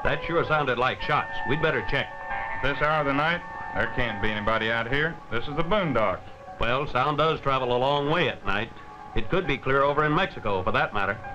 That sure sounded like shots. We'd better check. This hour of the night, there can't be anybody out here. This is the boondocks. Well, sound does travel a long way at night. It could be clear over in Mexico, for that matter.